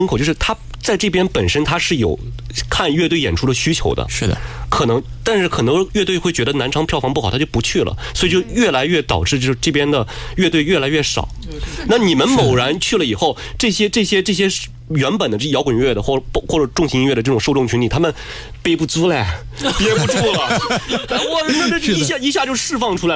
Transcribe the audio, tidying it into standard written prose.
口，就是他在这边本身他是有看乐队演出的需求的， 是的， 但是可能乐队会觉得南昌票房不好，他就不去了，所以就越来越导致就是这边的乐队越来越少。那你们猛然去了以后，这些原本的这摇滚乐的或者重型音乐的这种受众群体，他们憋不住了，憋不住了，我这一下就释放出来了。